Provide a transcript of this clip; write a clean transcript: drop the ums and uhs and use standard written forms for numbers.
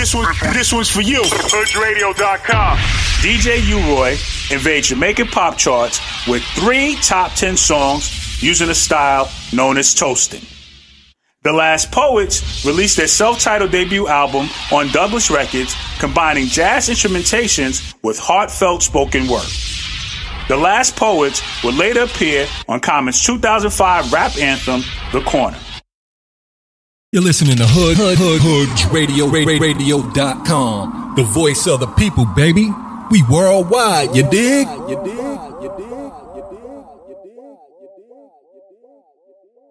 This one's for you. HoodRadio.com. DJ U-Roy invades Jamaican pop charts with 3 top 10 songs using a style known as toasting. The Last Poets released their self-titled debut album on Douglas Records, combining jazz instrumentations with heartfelt spoken word. The Last Poets would later appear on Common's 2005 rap anthem, The Corner. You're listening to HoodRadio.com, the voice of the people, baby. We worldwide, you dig?